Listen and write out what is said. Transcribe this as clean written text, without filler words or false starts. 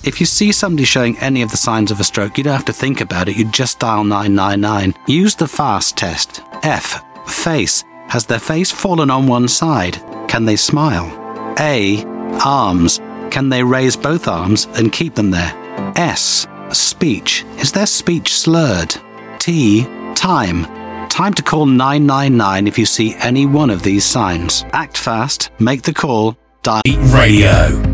If you see somebody showing any of the signs of a stroke, you don't have to think about it. You just dial 999. Use the FAST test. F. Face. Has their face fallen on one side? Can they smile? A. Arms. Can they raise both arms and keep them there? S. Speech. Is their speech slurred? T. Time. Time to call 999 if you see any one of these signs. Act fast, make the call, dial Radio.